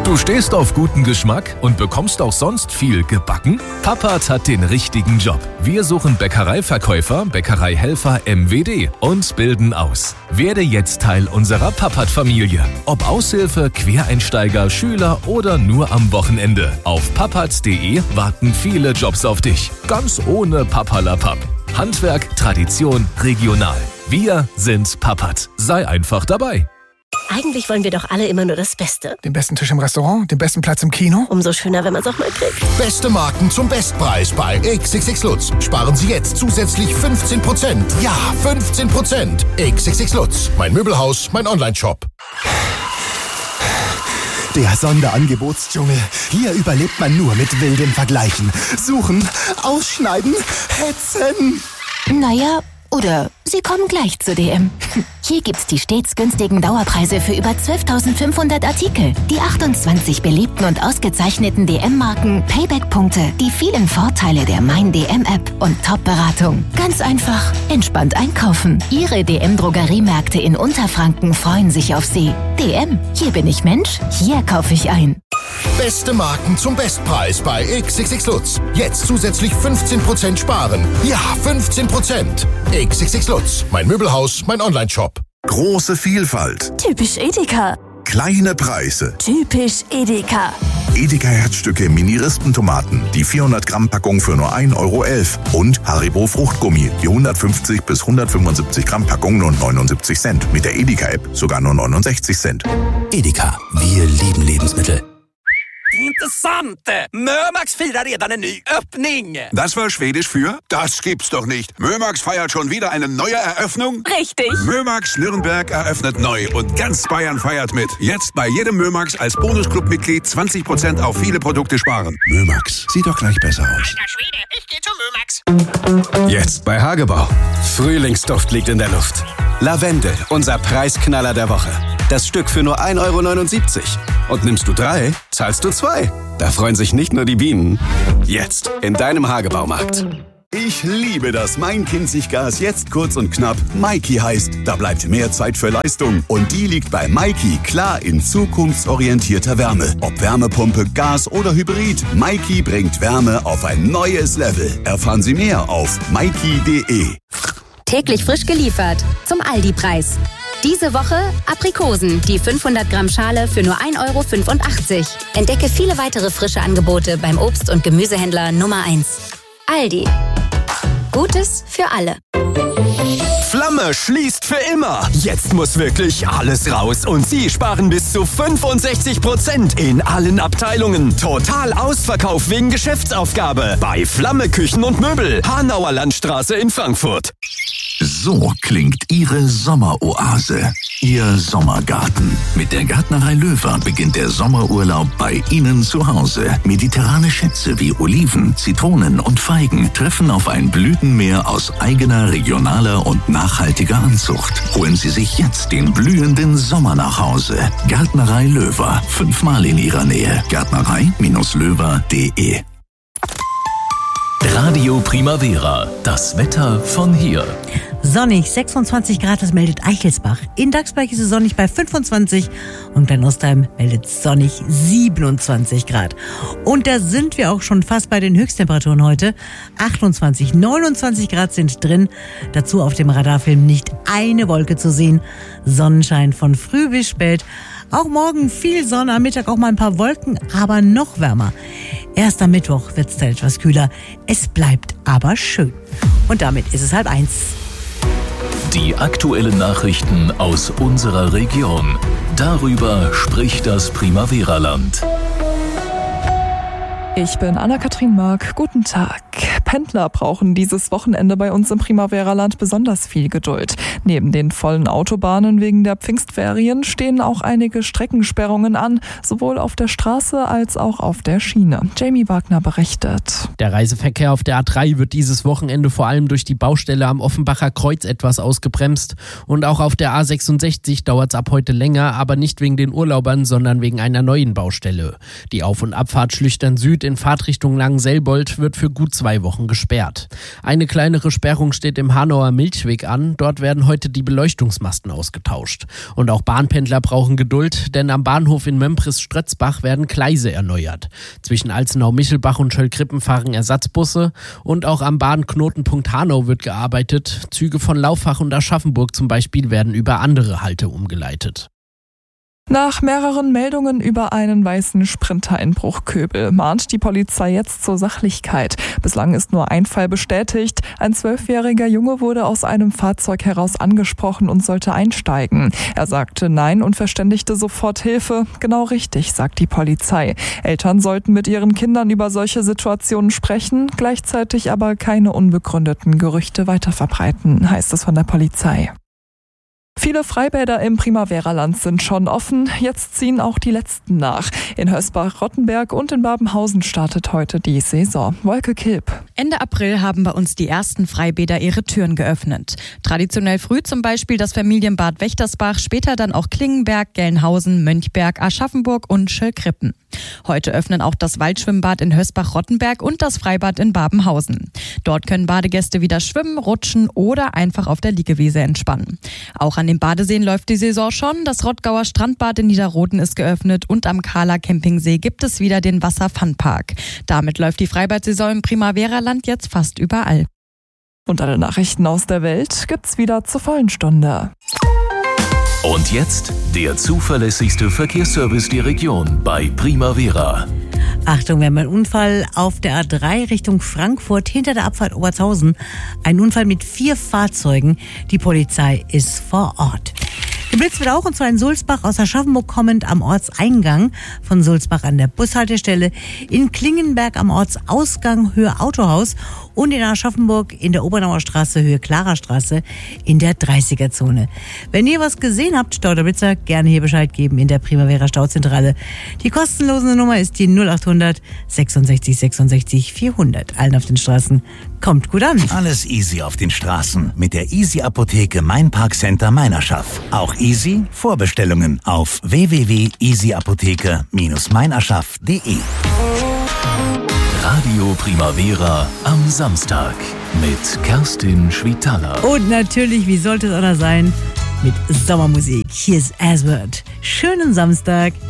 Du stehst auf guten Geschmack und bekommst auch sonst viel gebacken? Papert hat den richtigen Job. Wir suchen Bäckereiverkäufer, Bäckereihelfer MWD und bilden aus. Werde jetzt Teil unserer Papert-Familie. Ob Aushilfe, Quereinsteiger, Schüler oder nur am Wochenende. Auf papert.de warten viele Jobs auf dich. Ganz ohne Papperlapapp. Handwerk, Tradition, regional. Wir sind Papert. Sei einfach dabei. Eigentlich wollen wir doch alle immer nur das Beste. Den besten Tisch im Restaurant, den besten Platz im Kino. Umso schöner, wenn man es auch mal kriegt. Beste Marken zum Bestpreis bei XXX Lutz. Sparen Sie jetzt zusätzlich 15%. Ja, 15%. XXX Lutz. Mein Möbelhaus, mein Onlineshop. Der Sonderangebotsdschungel. Hier überlebt man nur mit wilden Vergleichen. Suchen, ausschneiden, hetzen. Naja, oder Sie kommen gleich zu DM. Hier gibt's die stets günstigen Dauerpreise für über 12.500 Artikel. Die 28 beliebten und ausgezeichneten DM-Marken, Payback-Punkte, die vielen Vorteile der Mein DM-App und Top-Beratung. Ganz einfach, entspannt einkaufen. Ihre DM-Drogeriemärkte in Unterfranken freuen sich auf Sie. DM, hier bin ich Mensch, hier kaufe ich ein. Beste Marken zum Bestpreis bei XXX Lutz. Jetzt zusätzlich 15% sparen. Ja, 15%. XXX Lutz. Mein Möbelhaus, mein Onlineshop. Große Vielfalt. Typisch Edeka. Kleine Preise. Typisch Edeka. Edeka Herzstücke Mini-Rispentomaten. Die 400 Gramm Packung für nur 1,11 €. Und Haribo Fruchtgummi. Die 150 bis 175 Gramm Packung nur 79 Cent. Mit der Edeka-App sogar nur 69 Cent. Edeka. Wir lieben Lebensmittel. Intressant! Mömax firar redan en ny öppning. Das war Schwedisch für? Das gibt's doch nicht. Mömax feiert schon wieder eine neue Eröffnung? Richtig. Mömax Nürnberg eröffnet neu und ganz Bayern feiert mit. Jetzt bei jedem Mömax als Bonusclub-Mitglied 20% auf viele Produkte sparen. Mömax, sieht doch gleich besser aus. Alter Schwede, ich geh zu Mömax. Jetzt bei Hagebau. Frühlingsduft liegt in der Luft. Lavendel, unser Preisknaller der Woche. Das Stück für nur 1,79 €. Und nimmst du 3, zahlst du 2. Da freuen sich nicht nur die Bienen. Jetzt in deinem Hagebaumarkt. Ich liebe das Main-Kinzig-Gas jetzt kurz und knapp Maiki heißt. Da bleibt mehr Zeit für Leistung. Und die liegt bei Maiki klar in zukunftsorientierter Wärme. Ob Wärmepumpe, Gas oder Hybrid, Maiki bringt Wärme auf ein neues Level. Erfahren Sie mehr auf maiki.de. Täglich frisch geliefert zum Aldi-Preis. Diese Woche Aprikosen, die 500 Gramm Schale für nur 1,85 €. Entdecke viele weitere frische Angebote beim Obst- und Gemüsehändler Nummer 1. Aldi. Gutes für alle. Flamme schließt für immer. Jetzt muss wirklich alles raus und Sie sparen bis zu 65% in allen Abteilungen. Total Ausverkauf wegen Geschäftsaufgabe bei Flamme Küchen und Möbel, Hanauer Landstraße in Frankfurt. So klingt Ihre Sommeroase, Ihr Sommergarten. Mit der Gärtnerei Löwer beginnt der Sommerurlaub bei Ihnen zu Hause. Mediterrane Schätze wie Oliven, Zitronen und Feigen treffen auf ein Blütenmeer aus eigener, regionaler und nachhaltiger Anzucht. Holen Sie sich jetzt den blühenden Sommer nach Hause. Gärtnerei Löwer, 5-mal in Ihrer Nähe. Gärtnerei-löwer.de. Radio Primavera, das Wetter von hier. Sonnig, 26 Grad, das meldet Eichelsbach. In Daxberg ist es sonnig bei 25 und Klein-Ostheim meldet sonnig 27 Grad. Und da sind wir auch schon fast bei den Höchsttemperaturen heute. 28, 29 Grad sind drin. Dazu auf dem Radarfilm nicht eine Wolke zu sehen. Sonnenschein von früh bis spät. Auch morgen viel Sonne, am Mittag auch mal ein paar Wolken, aber noch wärmer. Erst am Mittwoch wird es dann etwas kühler. Es bleibt aber schön. Und damit ist es 12:30. Die aktuellen Nachrichten aus unserer Region. Darüber spricht das Primavera-Land. Ich bin Anna-Kathrin Mark. Guten Tag. Pendler brauchen dieses Wochenende bei uns im Primavera-Land besonders viel Geduld. Neben den vollen Autobahnen wegen der Pfingstferien stehen auch einige Streckensperrungen an, sowohl auf der Straße als auch auf der Schiene. Jamie Wagner berichtet. Der Reiseverkehr auf der A3 wird dieses Wochenende vor allem durch die Baustelle am Offenbacher Kreuz etwas ausgebremst. Und auch auf der A66 dauert es ab heute länger, aber nicht wegen den Urlaubern, sondern wegen einer neuen Baustelle. Die Auf- und Abfahrt Schlüchtern Süd in Fahrtrichtung Langenselbold wird für gut 2 Wochen Wochen gesperrt. Eine kleinere Sperrung steht im Hanauer Milchweg an. Dort werden heute die Beleuchtungsmasten ausgetauscht. Und auch Bahnpendler brauchen Geduld, denn am Bahnhof in Mömpris-Strötzbach werden Gleise erneuert. Zwischen Alzenau-Michelbach und Schöllkrippen fahren Ersatzbusse und auch am Bahnknotenpunkt Hanau wird gearbeitet. Züge von Lauffach und Aschaffenburg zum Beispiel werden über andere Halte umgeleitet. Nach mehreren Meldungen über einen weißen Sprinter in Bruchköbel mahnt die Polizei jetzt zur Sachlichkeit. Bislang ist nur ein Fall bestätigt. Ein 12-jähriger Junge wurde aus einem Fahrzeug heraus angesprochen und sollte einsteigen. Er sagte Nein und verständigte sofort Hilfe. Genau richtig, sagt die Polizei. Eltern sollten mit ihren Kindern über solche Situationen sprechen, gleichzeitig aber keine unbegründeten Gerüchte weiterverbreiten, heißt es von der Polizei. Viele Freibäder im Primavera-Land sind schon offen, jetzt ziehen auch die letzten nach. In Hösbach-Rottenberg und in Babenhausen startet heute die Saison. Wolke Kilp. Ende April haben bei uns die ersten Freibäder ihre Türen geöffnet. Traditionell früh zum Beispiel das Familienbad Wächtersbach, später dann auch Klingenberg, Gelnhausen, Mönchberg, Aschaffenburg und Schöllkrippen. Heute öffnen auch das Waldschwimmbad in Hösbach-Rottenberg und das Freibad in Babenhausen. Dort können Badegäste wieder schwimmen, rutschen oder einfach auf der Liegewiese entspannen. Auch an den Badeseen läuft die Saison schon. Das Rottgauer Strandbad in Niederroden ist geöffnet und am Kahler Campingsee gibt es wieder den Wasser-Fun-Park. Damit läuft die Freibad-Saison im Primavera-Land jetzt fast überall. Und alle Nachrichten aus der Welt gibt's wieder zur vollen Stunde. Und jetzt der zuverlässigste Verkehrsservice der Region bei Primavera. Achtung, wir haben einen Unfall auf der A3 Richtung Frankfurt hinter der Abfahrt Obertshausen. Ein Unfall mit 4 Fahrzeugen. Die Polizei ist vor Ort. Geblitzt wird auch, und zwar in Sulzbach aus Aschaffenburg kommend am Ortseingang von Sulzbach an der Bushaltestelle, in Klingenberg am Ortsausgang Höhe Autohaus und in Aschaffenburg in der Obernauer Straße Höhe Klarerstraße in der 30er-Zone. Wenn ihr was gesehen habt, Stau oder Blitzer, gerne hier Bescheid geben in der Primavera Stauzentrale. Die kostenlose Nummer ist die 0800 66 66 400. Allen auf den Straßen. Kommt gut an. Alles easy auf den Straßen mit der Easy Apotheke Mein Parkcenter Meinerschaft. Auch easy Vorbestellungen auf www.easyapotheke-meinerschaft.de. Radio Primavera am Samstag mit Kerstin Schwitaler. Und natürlich, wie sollte es anders sein, mit Sommermusik. Hier ist Aswad. Schönen Samstag.